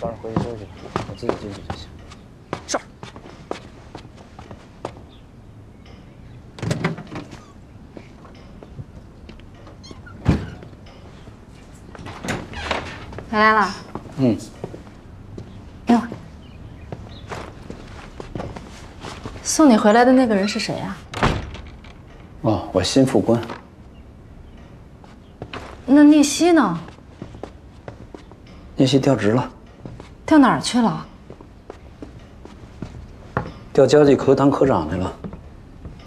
早点回去休息，我自己进去就行。 是。 回来了。 嗯。 哟，送你回来的那个人是谁呀？ 哦，我新副官。 那聂西呢？ 聂西调职了。 调哪儿去了？ 调交际科当科长去了。